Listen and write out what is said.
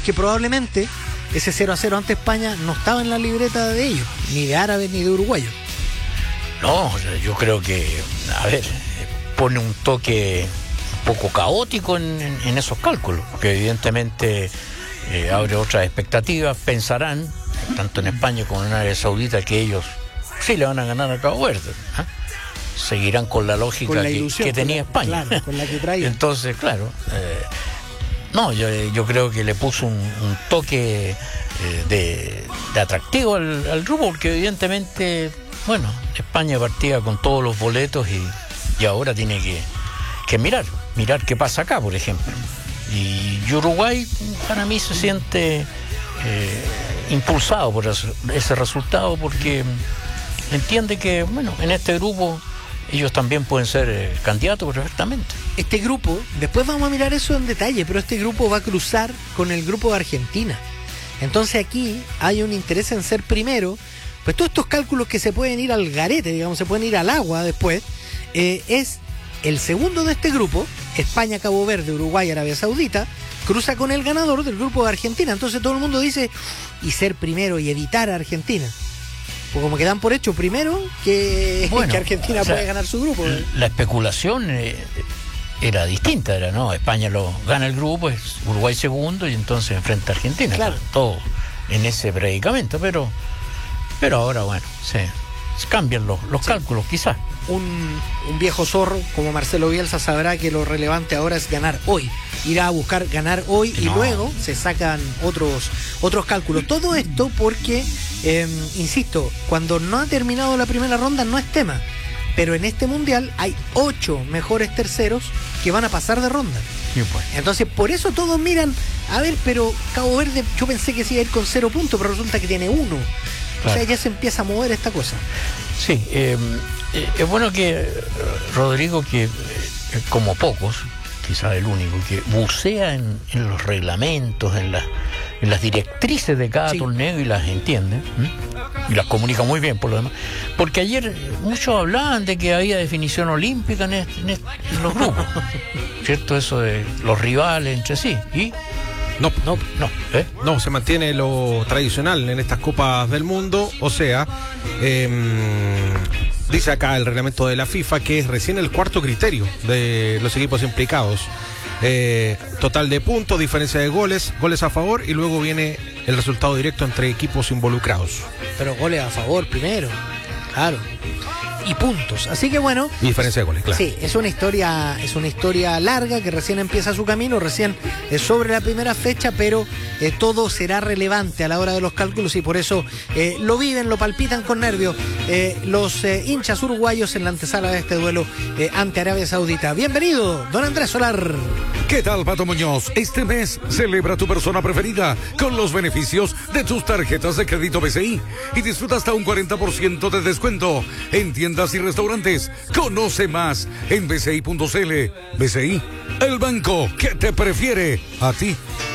porque probablemente ese 0-0 ante España no estaba en la libreta de ellos, ni de árabes ni de uruguayos. No, yo creo que, a ver, pone un toque un poco caótico en esos cálculos, que evidentemente abre otras expectativas. Pensarán, tanto en España como en Arabia Saudita, que ellos sí le van a ganar a Cabo Verde. Seguirán con la lógica con la que tenía España. Claro, con la que traía. Entonces, claro, no, yo creo que le puso un toque de atractivo al grupo, porque evidentemente, bueno, España partía con todos los boletos y ahora tiene que mirar qué pasa acá, por ejemplo. Y Uruguay, para mí, se siente impulsado por ese resultado, porque entiende que, bueno, en este grupo ellos también pueden ser candidatos perfectamente. Este grupo, después vamos a mirar eso en detalle, pero este grupo va a cruzar con el grupo de Argentina. Entonces aquí hay un interés en ser primero. Pues todos estos cálculos que se pueden ir al garete, digamos, se pueden ir al agua después, es el segundo de este grupo, España, Cabo Verde, Uruguay, Arabia Saudita, cruza con el ganador del grupo de Argentina. Entonces todo el mundo dice, y ser primero y evitar a Argentina. Pues como que dan por hecho primero que Argentina puede ganar su grupo. La especulación era distinta, no, España gana el grupo, es Uruguay segundo y entonces enfrenta a Argentina. Claro. Todo en ese predicamento, pero ahora, bueno, se cambian los cálculos, quizás. Un viejo zorro como Marcelo Bielsa sabrá que lo relevante ahora es ganar hoy. Irá a buscar ganar hoy y luego se sacan otros cálculos. Todo esto porque, insisto, cuando no ha terminado la primera ronda no es tema. Pero en este mundial hay 8 mejores terceros que van a pasar de ronda. Sí, pues. Entonces, por eso todos miran, a ver, pero Cabo Verde, yo pensé que se iba a ir con 0 puntos, pero resulta que tiene 1. Claro. O sea, ya se empieza a mover esta cosa. Sí, es bueno que Rodrigo, que como pocos, quizás el único, que bucea en los reglamentos, en las directrices de cada torneo y las entiende, y las comunica muy bien por lo demás. Porque ayer muchos hablaban de que había definición olímpica en los grupos, ¿cierto? Eso de los rivales entre sí. Y No, se mantiene lo tradicional en estas Copas del Mundo, o sea, dice acá el reglamento de la FIFA que es recién el cuarto criterio de los equipos implicados. Total de puntos, diferencia de goles a favor y luego viene el resultado directo entre equipos involucrados. Pero goles a favor primero, claro. Y puntos, así que bueno. Y diferencia de goles, claro. Sí, es una historia larga que recién empieza su camino, recién es sobre la primera fecha, pero todo será relevante a la hora de los cálculos y por eso lo viven, lo palpitan con nervios los hinchas uruguayos en la antesala de este duelo ante Arabia Saudita. Bienvenido, don Andrés Solar. ¿Qué tal, Pato Muñoz? Este mes celebra tu persona preferida con los beneficios de tus tarjetas de crédito BCI y disfruta hasta un 40% de descuento en tiendas y restaurantes. Conoce más en bci.cl. BCI, el banco que te prefiere a ti.